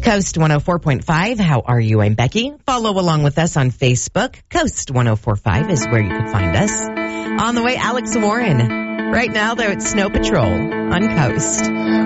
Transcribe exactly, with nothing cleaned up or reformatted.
Coast one oh four point five. How are you? I'm Becky. Follow along with us on Facebook. Coast one oh four point five is where you can find us. On the way, Alex Warren. Right now, though, it's Snow Patrol on Coast.